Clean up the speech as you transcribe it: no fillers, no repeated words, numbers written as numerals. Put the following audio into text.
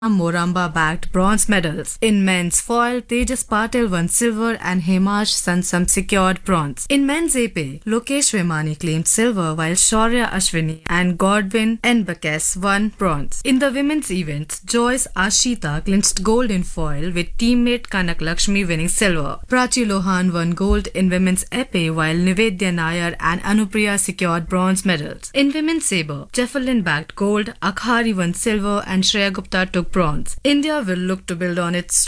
Moramba bagged bronze medals. In men's foil, Tejas Patil won silver and Hemash Sansam secured bronze. In men's épée, Lokesh Vemani claimed silver while Shaurya Ashwini and Godwin Enbakes won bronze. In the women's events, Joyce Ashita clinched gold in foil with teammate Kanak Lakshmi winning silver. Prachi Lohan won gold in women's épée while Nivedya Nair and Anupriya secured bronze medals. In women's sabre, Javelin bagged gold, Akhari won silver and Shreya Gupta took bronze. India will look to build on its